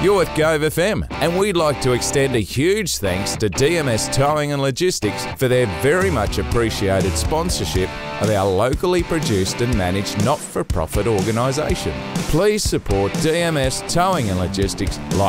You're with Gove FM, and we'd like to extend a huge thanks to DMS Towing and Logistics for their very much appreciated sponsorship of our locally produced and managed not-for-profit organisation. Please support DMS Towing and Logistics like